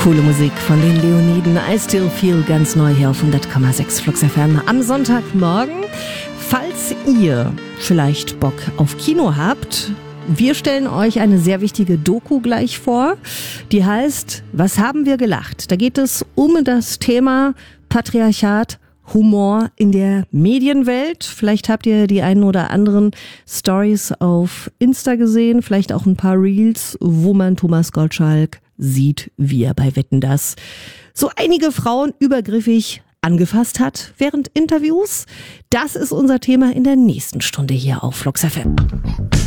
Coole Musik von den Leoniden. I Still Feel, ganz neu hier auf 100,6 Flux FM am Sonntagmorgen. Falls ihr vielleicht Bock auf Kino habt, wir stellen euch eine sehr wichtige Doku gleich vor. Die heißt Was haben wir gelacht? Da geht es um das Thema Patriarchat, Humor in der Medienwelt. Vielleicht habt ihr die einen oder anderen Stories auf Insta gesehen, vielleicht auch ein paar Reels, wo man Thomas Gottschalk sieht, wie er bei Wetten, dass so einige Frauen übergriffig angefasst hat während Interviews. Das ist unser Thema in der nächsten Stunde hier auf Flux FM.